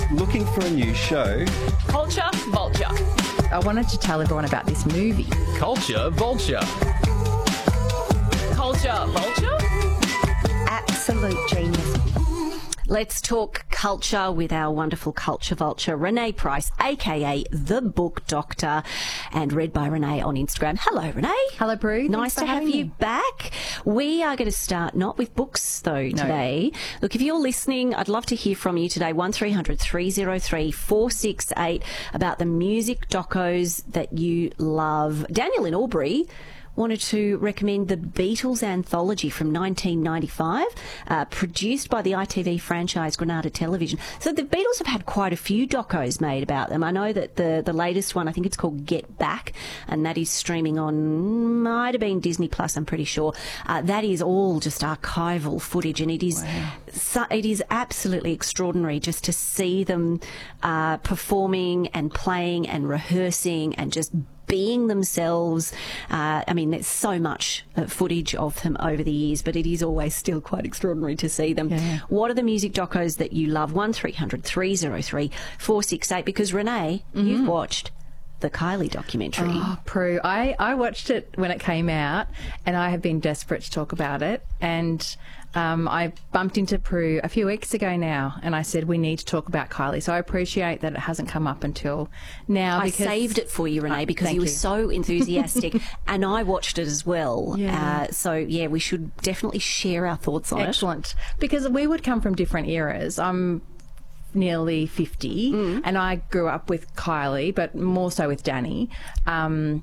Looking for a new show? Culture Vulture. I wanted to tell everyone about this movie. Culture Vulture. Culture Vulture? Absolute genius. Let's talk culture with our wonderful culture vulture, Renee Price, a.k.a. The Book Doctor, and read by Renee on Instagram. Hello, Renee. Hello, Prue. Nice to have you back. We are going to start not with books, though, today. Look, if you're listening, I'd love to hear from you today, 1300 303 468, about the music docos that you love. Daniel in Albury wanted to recommend the Beatles anthology from 1995, produced by the ITV franchise Granada Television. So the Beatles have had quite a few docos made about them. I know that the latest one, I think it's called Get Back, and that is streaming on, might have been Disney Plus, I'm pretty sure. That is all just archival footage, and it is it is absolutely extraordinary just to see them performing and playing and rehearsing and just being themselves. I mean, there's so much footage of them over the years, but it is always still quite extraordinary to see them. Yeah. What are the music docos that you love? 1300 303 468, because Renee, you've watched the Kylie documentary. Oh, Prue, I watched it when it came out, and I have been desperate to talk about it. And I bumped into Prue a few weeks ago now, and I said we need to talk about Kylie. So I appreciate that it hasn't come up until now. I saved it for you, Renee, because you were so enthusiastic, and I watched it as well. Yeah. So, yeah, we should definitely share our thoughts on it. Excellent. Because we would come from different eras. I'm nearly 50, and I grew up with Kylie, but more so with Danny. And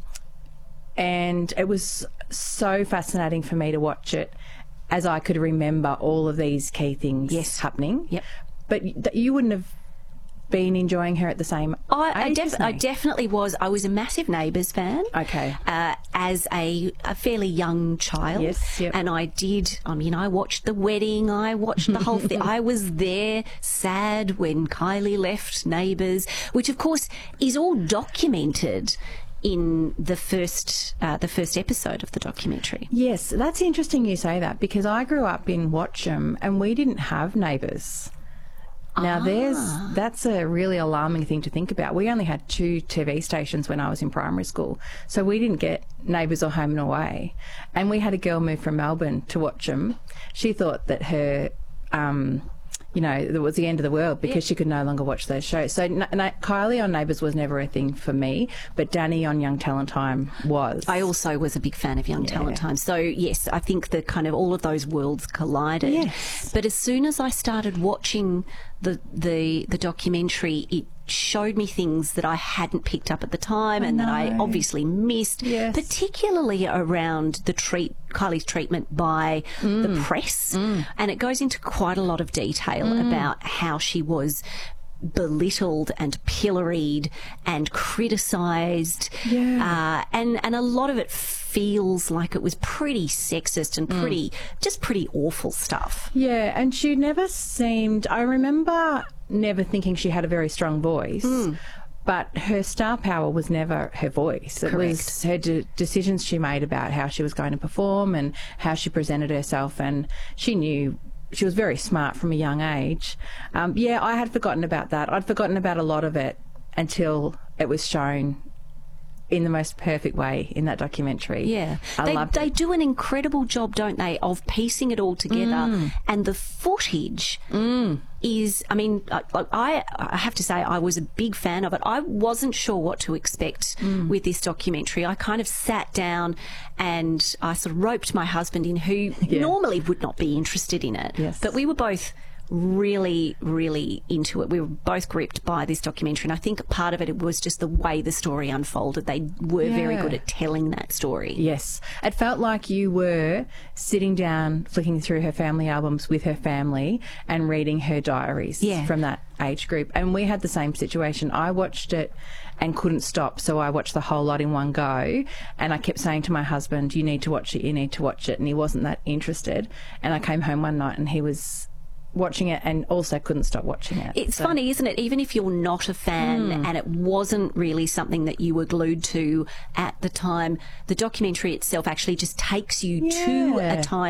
it was so fascinating for me to watch it, as I could remember all of these key things happening. Yep. But you wouldn't have been enjoying her at the same age as me. I definitely was. I was a massive Neighbours fan. Okay. As a fairly young child. Yes. Yep. And I did, I mean, I watched the wedding, I watched the whole thing. I was there sad when Kylie left Neighbours, which of course is all documented in the first episode of the documentary. Yes, that's interesting you say that, because I grew up in Watcham and we didn't have Neighbours. Now, that's a really alarming thing to think about. We only had 2 TV stations when I was in primary school, so we didn't get Neighbours or Home and Away. And we had a girl move from Melbourne to Watcham. She thought that her it was the end of the world because she could no longer watch those shows. So Kylie on Neighbours was never a thing for me, but Danny on Young Talent Time was. I also was a big fan of Young Talent Time. So, yes, I think that kind of all of those worlds collided. Yes. But as soon as I started watching the documentary, it showed me things that I hadn't picked up at the time and that I obviously missed, particularly around Kylie's treatment by the press. And it goes into quite a lot of detail about how she was belittled and pilloried and criticised, and a lot of it feels like it was pretty sexist and pretty awful stuff. Yeah, and she never seemed, I remember never thinking she had a very strong voice, but her star power was never her voice. It was her decisions she made about how she was going to perform and how she presented herself, and she knew. She was very smart from a young age. I had forgotten about that. I'd forgotten about a lot of it until it was shown in the most perfect way in that documentary. Yeah. They do an incredible job, don't they, of piecing it all together. And the footage is, I mean, I have to say I was a big fan of it. I wasn't sure what to expect with this documentary. I kind of sat down and I sort of roped my husband in, who normally would not be interested in it. Yes. But we were both really, really into it. We were both gripped by this documentary, and I think part of it was just the way the story unfolded. They were very good at telling that story. Yes. It felt like you were sitting down, flicking through her family albums with her family and reading her diaries from that age group. And we had the same situation. I watched it and couldn't stop, so I watched the whole lot in one go, and I kept saying to my husband, you need to watch it, and he wasn't that interested. And I came home one night and he was watching it and also couldn't stop watching it. It's funny, isn't it? Even if you're not a fan and it wasn't really something that you were glued to at the time, the documentary itself actually just takes you to a time